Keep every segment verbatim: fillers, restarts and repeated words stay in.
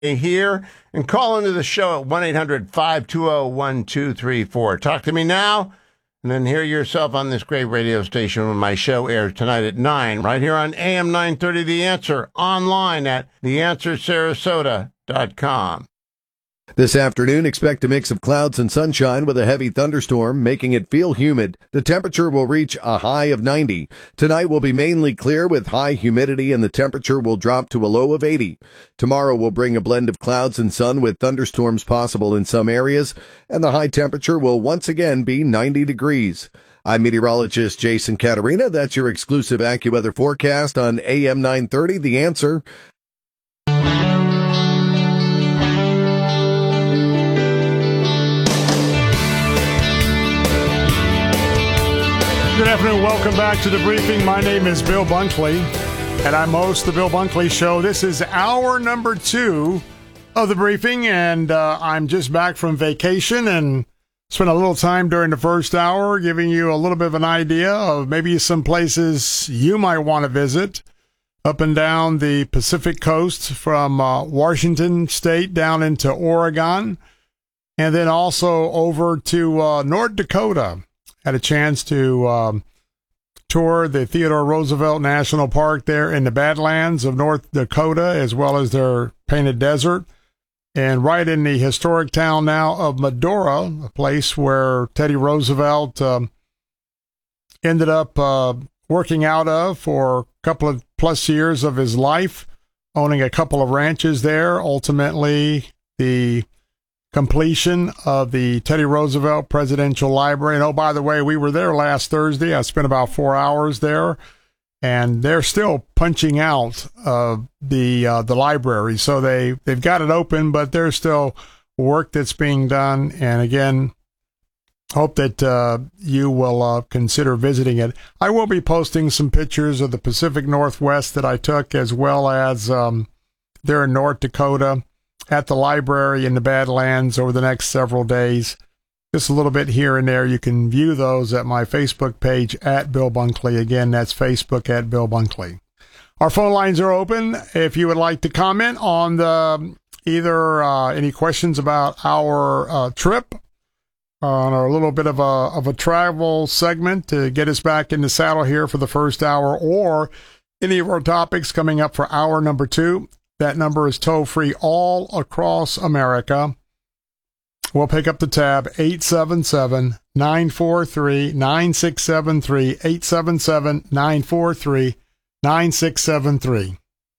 here and call into the show at one eight hundred five two zero one two three four. Talk to me now and then hear yourself on this great radio station when my show airs tonight at nine, right here on A M nine thirty The Answer, online at the answer sarasota dot com. This afternoon, expect a mix of clouds and sunshine with a heavy thunderstorm, making it feel humid. The temperature will reach a high of ninety. Tonight will be mainly clear with high humidity, and the temperature will drop to a low of eighty. Tomorrow will bring a blend of clouds and sun with thunderstorms possible in some areas, and the high temperature will once again be ninety degrees. I'm meteorologist Jason Caterina. That's your exclusive AccuWeather forecast on A M nine thirty, The Answer. Good afternoon. Welcome back to the briefing. My name is Bill Bunkley, and I host the Bill Bunkley Show. This is hour number two of the briefing, and uh, I'm just back from vacation and spent a little time during the first hour giving you a little bit of an idea of maybe some places you might want to visit up and down the Pacific coast from uh, Washington State down into Oregon, and then also over to uh, North Dakota. Had a chance to um, tour the Theodore Roosevelt National Park there in the Badlands of North Dakota, as well as their Painted Desert. And right in the historic town now of Medora, a place where Teddy Roosevelt um, ended up uh, working out of for a couple of plus years of his life, owning a couple of ranches there. Ultimately, the completion of the Teddy Roosevelt Presidential Library. And oh, by the way, we were there last Thursday. I spent about four hours there, and they're still punching out uh, the uh, the library. So they, they've got it open, but there's still work that's being done. And again, hope that uh, you will uh, consider visiting it. I will be posting some pictures of the Pacific Northwest that I took, as well as um, there in North Dakota, at the library in the Badlands over the next several days. Just a little bit here and there. You can view those at my Facebook page at Bill Bunkley. Again, that's Facebook at Bill Bunkley. Our phone lines are open. If you would like to comment on the either uh, any questions about our uh, trip, on a little bit of a of a travel segment to get us back in the saddle here for the first hour, or any of our topics coming up for hour number two, that number is toll-free all across America. We'll pick up the tab, eight seven seven, nine four three, nine six seven three, eight seven seven, nine four three, nine six seven three.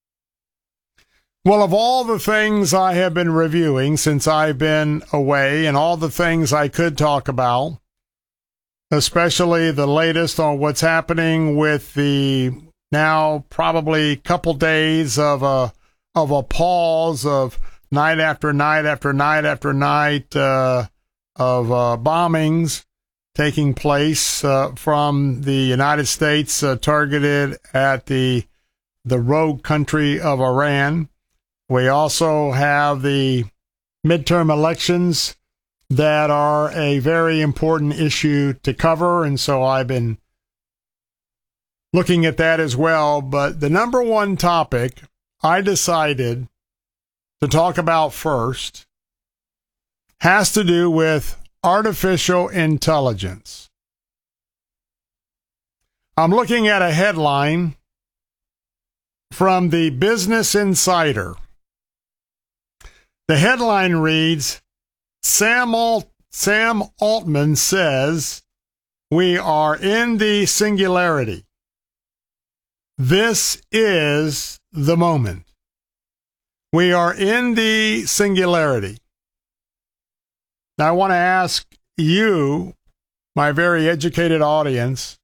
Well, of all the things I have been reviewing since I've been away, and all the things I could talk about, especially the latest on what's happening with the now probably couple days of a of a pause of night after night after night after night uh, of uh, bombings taking place uh, from the United States uh, targeted at the the rogue country of Iran. We also have the midterm elections that are a very important issue to cover, and so I've been looking at that as well. But the number one topic I decided to talk about first has to do with artificial intelligence. I'm looking at a headline from the Business Insider. The headline reads, Sam, Alt- Sam Altman says, "We are in the singularity. This is the moment." We are in the singularity. Now, I want to ask you, my very educated audience,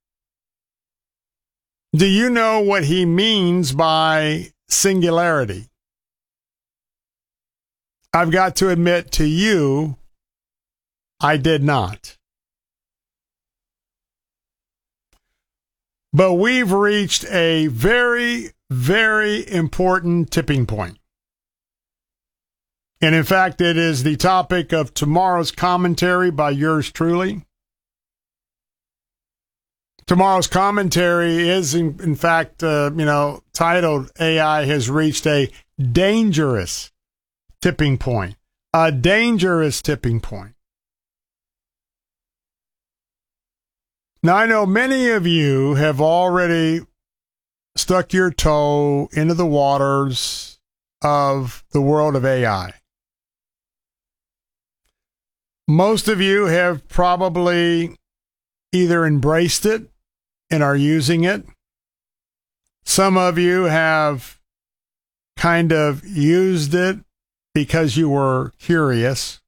do you know what he means by singularity? I've got to admit to you, I did not. But we've reached a very, very important tipping point. And in fact, it is the topic of tomorrow's commentary by yours truly. Tomorrow's commentary is, in, in fact, uh, you know, titled "A I has reached a dangerous tipping point, a dangerous tipping point. Now, I know many of you have already stuck your toe into the waters of the world of A I. Most of you have probably either embraced it and are using it. Some of you have kind of used it because you were curious.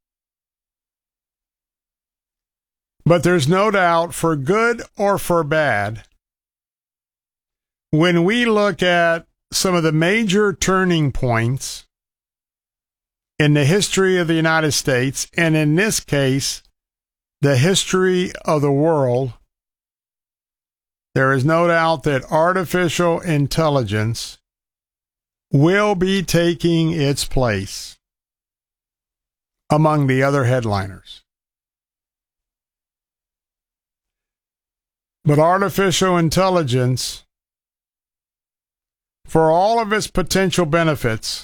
But there's no doubt, for good or for bad, when we look at some of the major turning points in the history of the United States, and in this case, the history of the world, there is no doubt that artificial intelligence will be taking its place among the other headliners. But artificial intelligence, for all of its potential benefits,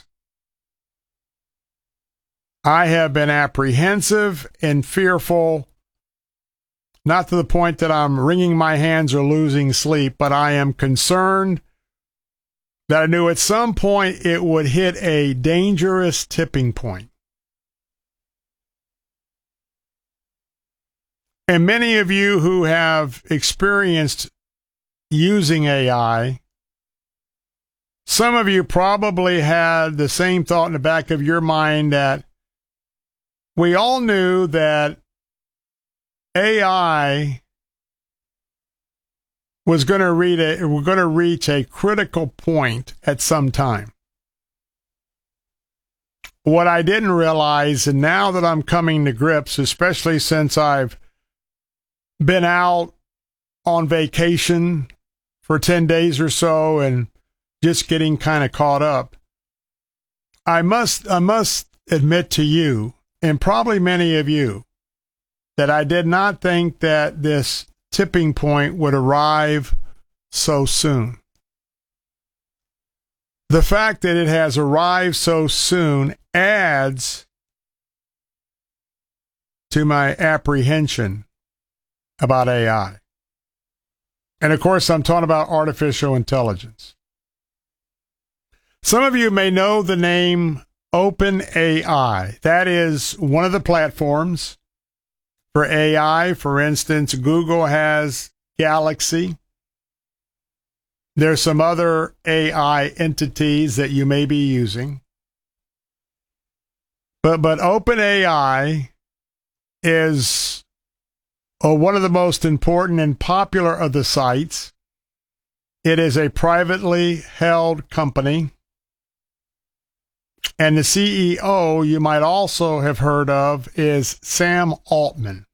I have been apprehensive and fearful, not to the point that I'm wringing my hands or losing sleep, but I am concerned that I knew at some point it would hit a dangerous tipping point. And many of you who have experienced using A I, some of you probably had the same thought in the back of your mind that we all knew that A I was going to reach a, we're going to reach a critical point at some time. What I didn't realize, and now that I'm coming to grips, especially since I've been out on vacation for ten days or so and just getting kind of caught up, I must I must admit to you, and probably many of you, that I did not think that this tipping point would arrive so soon. The fact that it has arrived so soon adds to my apprehension about A I. And of course, I'm talking about artificial intelligence. Some of you may know the name OpenAI. That is one of the platforms for A I. For instance, Google has Galaxy. There's some other A I entities that you may be using. But, but OpenAI is Oh, one of the most important and popular of the sites. It is a privately held company. And the C E O, you might also have heard of, is Sam Altman.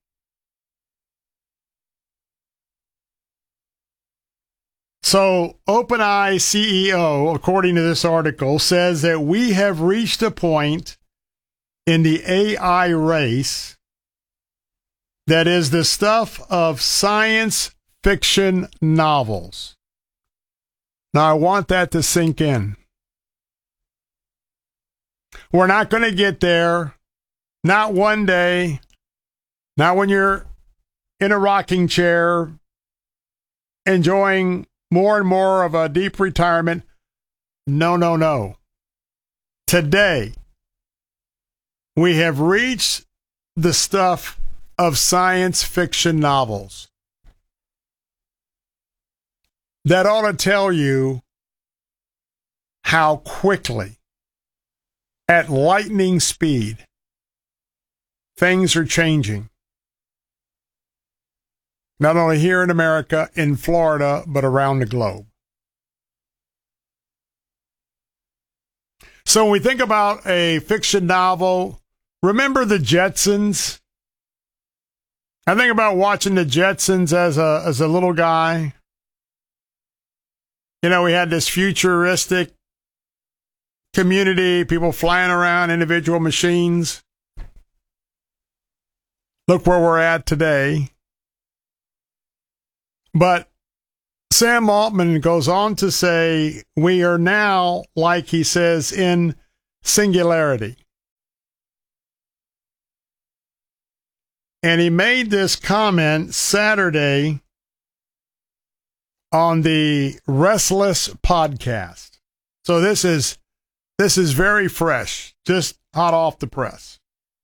So, OpenAI C E O, according to this article, says that we have reached a point in the A I race that is the stuff of science fiction novels. Now, I want that to sink in. We're not going to get there, not one day, not when you're in a rocking chair, enjoying more and more of a deep retirement. No, no, no. Today, we have reached the stuff of science fiction novels. That ought to tell you how quickly, at lightning speed, things are changing. Not only here in America, in Florida, but around the globe. So when we think about a fiction novel, remember the Jetsons? I think about watching the Jetsons as a as a little guy. You know, we had this futuristic community, people flying around, individual machines. Look where we're at today. But Sam Altman goes on to say, we are now, like he says, in singularity. And he made this comment Saturday on the Restless podcast. So this is this is very fresh, just hot off the press.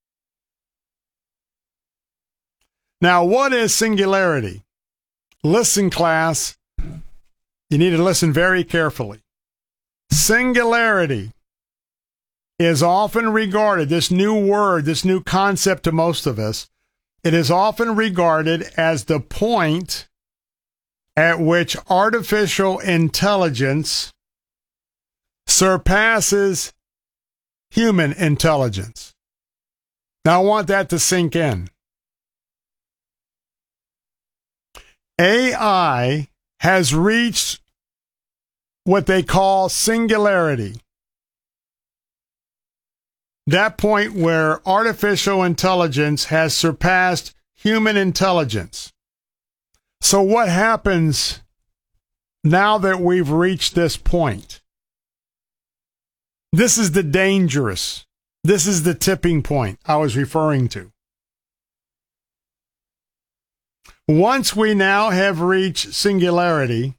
Now, what is singularity? Listen, class. You need to listen very carefully. Singularity is often regarded, this new word, this new concept to most of us, it is often regarded as the point at which artificial intelligence surpasses human intelligence. Now, I want that to sink in. A I has reached what they call singularity. That point where artificial intelligence has surpassed human intelligence. So what happens now that we've reached this point? This is the dangerous. This is the tipping point I was referring to. Once we now have reached singularity,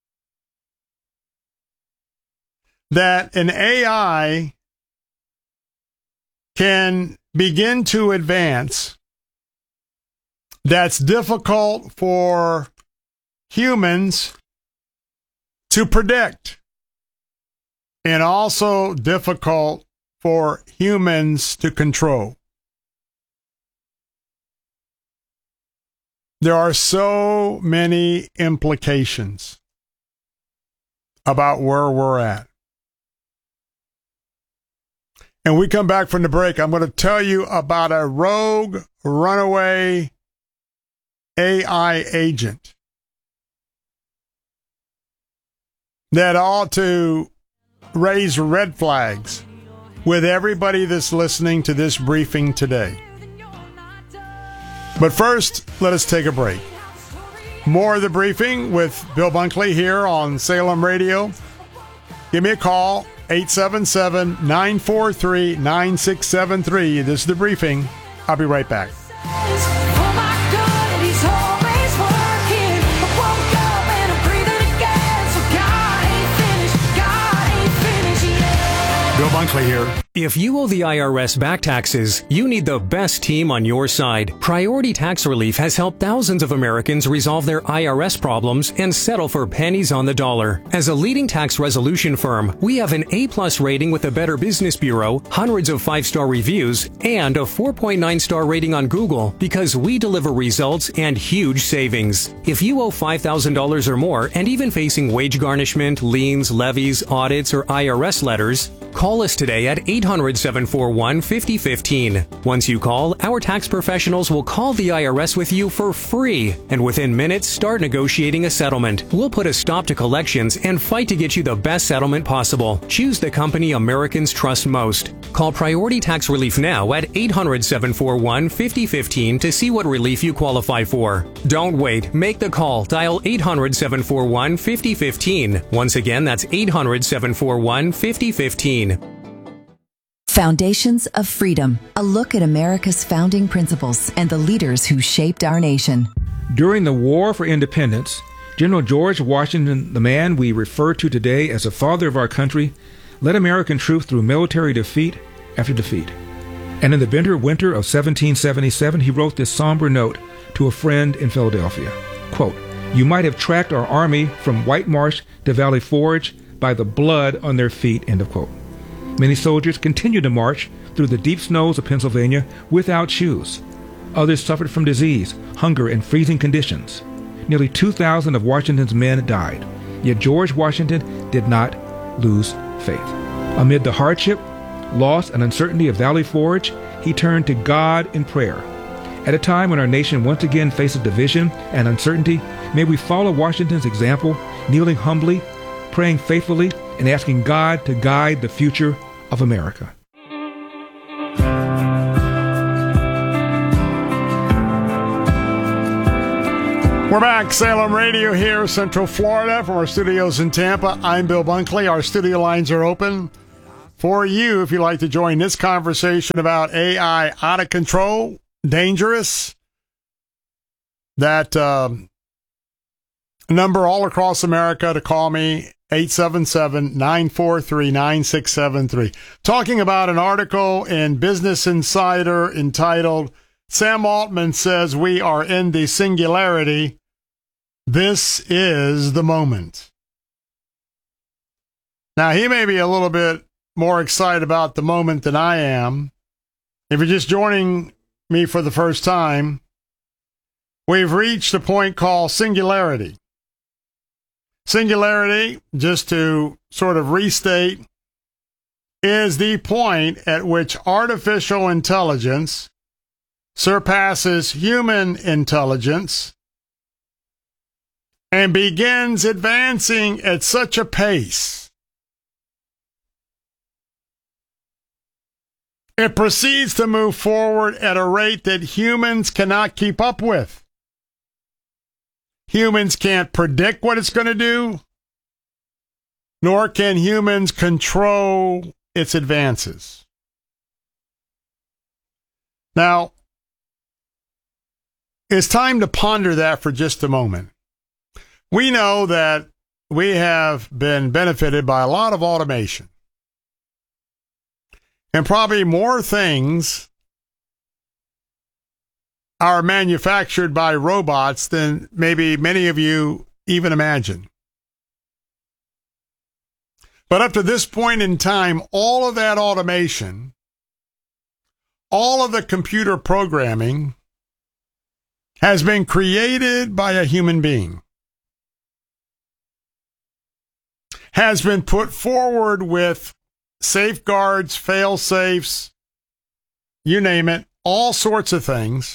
that an A I can begin to advance, that's difficult for humans to predict, and also difficult for humans to control. There are so many implications about where we're at. And we come back from the break, I'm going to tell you about a rogue, runaway A I agent that ought to raise red flags with everybody that's listening to this briefing today. But first, let us take a break. More of the briefing with Bill Bunkley here on Salem Radio. Give me a call, eight seven seven, nine four three, nine six seven three. This is the briefing. I'll be right back. Bill Bunkley here. If you owe the I R S back taxes, you need the best team on your side. Priority Tax Relief has helped thousands of Americans resolve their I R S problems and settle for pennies on the dollar. As a leading tax resolution firm, we have an A-plus rating with the Better Business Bureau, hundreds of five-star reviews, and a four point nine star rating on Google because we deliver results and huge savings. If you owe five thousand dollars or more and even facing wage garnishment, liens, levies, audits, or I R S letters, call us today at eight hundred, seven four one, five oh one five. Once you call, our tax professionals will call the I R S with you for free, and within minutes start negotiating a settlement. We'll put a stop to collections and fight to get you the best settlement possible. Choose the company Americans trust most. Call Priority Tax Relief now at eight hundred, seven four one, five oh one five to see what relief you qualify for. Don't wait. Make the call. Dial eight hundred, seven four one, five oh one five. Once again, that's eight hundred, seven four one, five oh one five. Foundations of Freedom, a look at America's founding principles and the leaders who shaped our nation. During the War for Independence, General George Washington, the man we refer to today as the father of our country, led American troops through military defeat after defeat. And in the bitter winter of seventeen seventy-seven, he wrote this somber note to a friend in Philadelphia. Quote, "You might have tracked our army from White Marsh to Valley Forge by the blood on their feet," end of quote. Many soldiers continued to march through the deep snows of Pennsylvania without shoes. Others suffered from disease, hunger, and freezing conditions. Nearly two thousand of Washington's men died. Yet George Washington did not lose faith. Amid the hardship, loss, and uncertainty of Valley Forge, he turned to God in prayer. At a time when our nation once again faces division and uncertainty, may we follow Washington's example, kneeling humbly, praying faithfully, and asking God to guide the future of America. We're back, Salem Radio here, Central Florida, from our studios in Tampa. I'm Bill Bunkley. Our studio lines are open for you if you'd like to join this conversation about A I out of control, dangerous, that um, number all across America to call me, eight seven seven, nine four three, nine six seven three. Talking about an article in Business Insider entitled, Sam Altman says we are in the singularity. This is the moment. Now, he may be a little bit more excited about the moment than I am. If you're just joining me for the first time, we've reached a point called singularity. Singularity, just to sort of restate, is the point at which artificial intelligence surpasses human intelligence and begins advancing at such a pace. It proceeds to move forward at a rate that humans cannot keep up with. Humans can't predict what it's going to do, nor can humans control its advances. Now, it's time to ponder that for just a moment. We know that we have been benefited by a lot of automation. And probably more things are manufactured by robots than maybe many of you even imagine. But up to this point in time, all of that automation, all of the computer programming has been created by a human being, has been put forward with safeguards, fail-safes, you name it, all sorts of things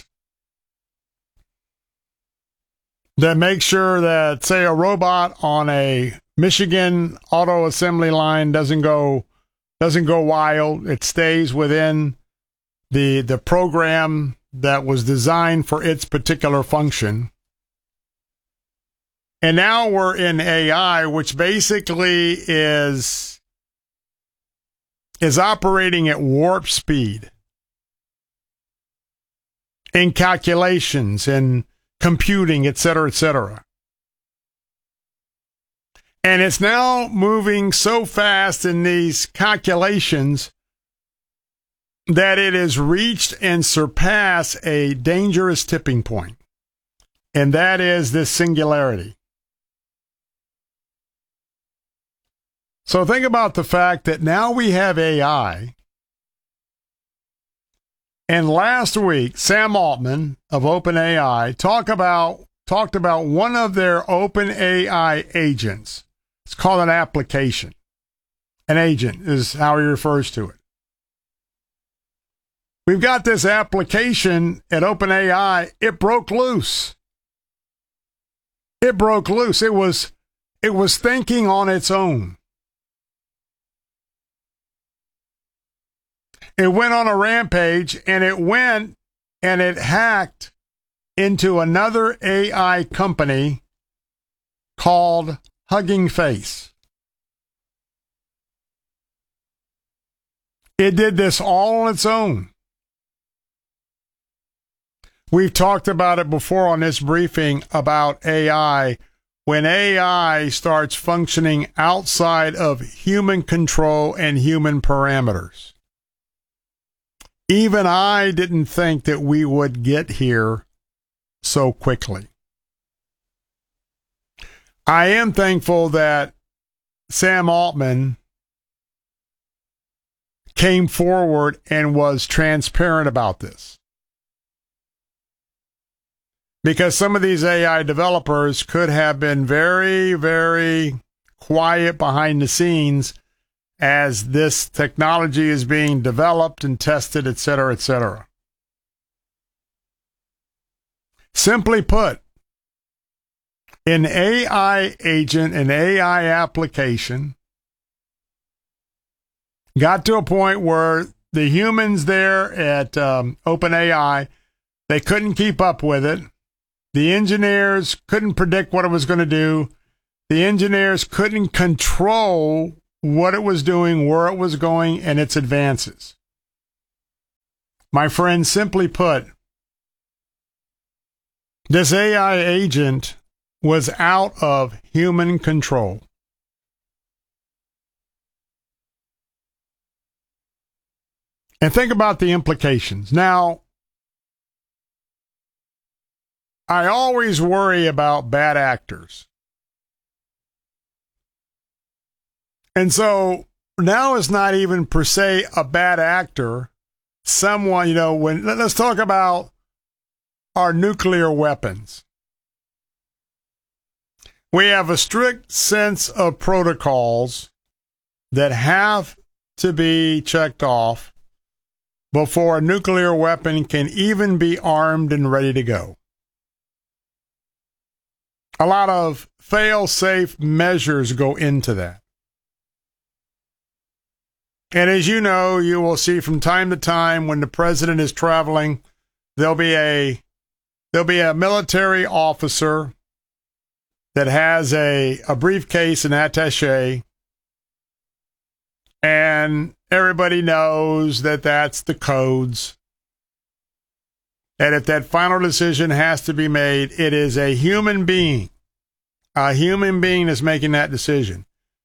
that make sure that, say, a robot on a Michigan auto assembly line doesn't go doesn't go wild. It stays within the the program that was designed for its particular function. And now we're in A I, which basically is is operating at warp speed in calculations and computing, et cetera, et cetera. And it's now moving so fast in these calculations that it has reached and surpassed a dangerous tipping point. And that is this singularity. So think about the fact that now we have A I. And last week, Sam Altman of OpenAI talk about, talked about one of their OpenAI agents. It's called an application. An agent is how he refers to it. We've got this application at OpenAI. It broke loose. It broke loose. It was, it was thinking on its own. It went on a rampage, and it went and it hacked into another A I company called Hugging Face. It did this all on its own. We've talked about it before on this briefing about A I. When A I starts functioning outside of human control and human parameters. Even I didn't think that we would get here so quickly. I am thankful that Sam Altman came forward and was transparent about this. Because some of these A I developers could have been very, very quiet behind the scenes as this technology is being developed and tested, et cetera, et cetera. Simply put, an A I agent, an A I application, got to a point where the humans there at um, OpenAI, they couldn't keep up with it. The engineers couldn't predict what it was going to do. The engineers couldn't control what it was doing, where it was going, and its advances. My friend, simply put, This A I agent was out of human control. And think about the implications. Now, I always worry about bad actors. And so now it's not even per se a bad actor. Someone, you know, when let's talk about our nuclear weapons. We have a strict sense of protocols that have to be checked off before a nuclear weapon can even be armed and ready to go. A lot of fail-safe measures go into that. And as you know, you will see from time to time when the president is traveling, there'll be a there'll be a military officer that has a, a briefcase, an attaché, and everybody knows that that's the codes. And if that final decision has to be made, it is a human being. A human being is making that decision.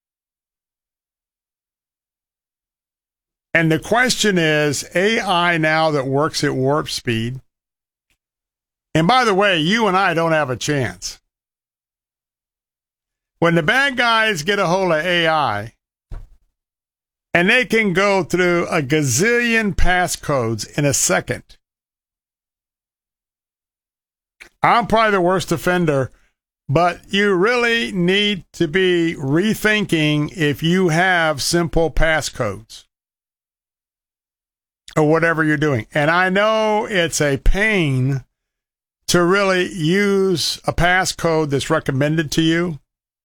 And the question is, A I now that works at warp speed, and by the way, you and I don't have a chance. When the bad guys get a hold of A I, and they can go through a gazillion passcodes in a second, I'm probably the worst offender, but you really need to be rethinking if you have simple passcodes or whatever you're doing. And I know it's a pain to really use a passcode that's recommended to you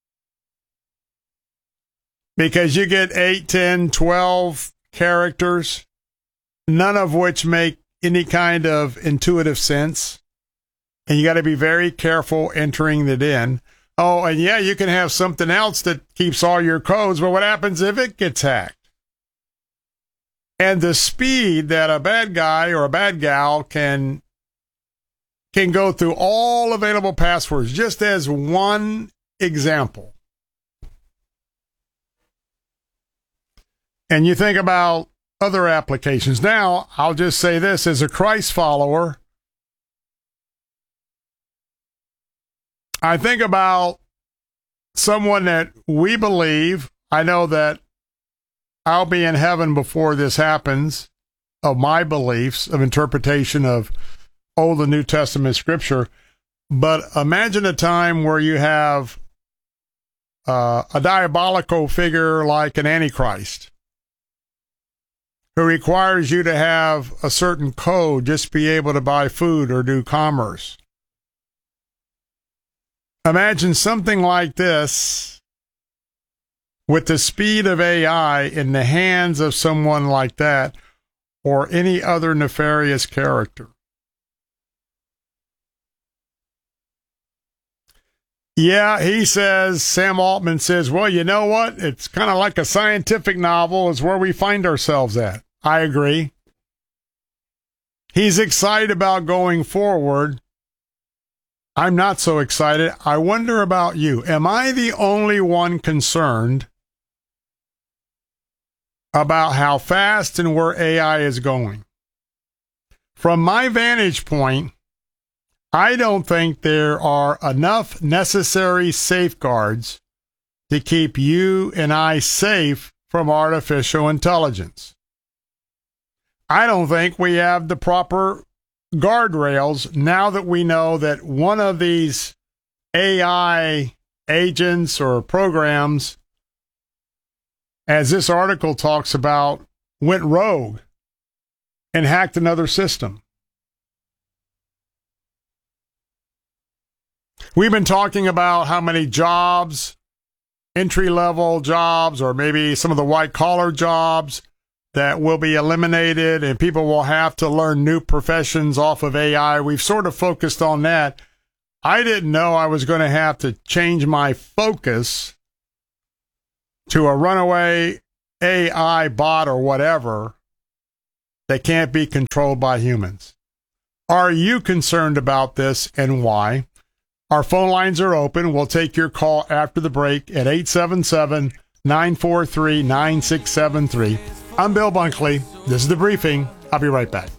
because you get eight, ten, twelve characters, none of which make any kind of intuitive sense. And you got to be very careful entering it in. Oh, and yeah, you can have something else that keeps all your codes, but what happens if it gets hacked? And the speed that a bad guy or a bad gal can can go through all available passwords, just as one example. And you think about other applications. Now, I'll just say this, as a Christ follower, I think about someone that we believe, I know that I'll be in heaven before this happens, of my beliefs, of interpretation of Old and New Testament scripture. But imagine a time where you have uh, a diabolical figure like an Antichrist who requires you to have a certain code just to be able to buy food or do commerce. Imagine something like this with the speed of A I in the hands of someone like that or any other nefarious character. Yeah, he says, Sam Altman says, well, you know what? It's kind of like a scientific novel is where we find ourselves at. I agree. He's excited about going forward. I'm not so excited. I wonder about you. Am I the only one concerned about how fast and where A I is going? From my vantage point, I don't think there are enough necessary safeguards to keep you and I safe from artificial intelligence. I don't think we have the proper guardrails now that we know that one of these A I agents or programs, as this article talks about, went rogue and hacked another system. We've been talking about how many jobs, entry-level jobs, or maybe some of the white-collar jobs that will be eliminated, and people will have to learn new professions off of A I. We've sort of focused on that. I didn't know I was going to have to change my focus to a runaway A I bot or whatever that can't be controlled by humans. Are you concerned about this and why? Our phone lines are open. We'll take your call after the break at eight seven seven, nine four three, nine six seven three. I'm Bill Bunkley. This is The Briefing. I'll be right back.